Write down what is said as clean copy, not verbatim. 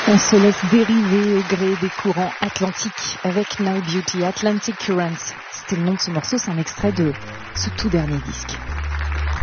On se laisse dériver au gré des courants atlantiques avec Now Beauty, Atlantic Currents. C'était le nom de ce morceau, c'est un extrait de ce tout dernier disque.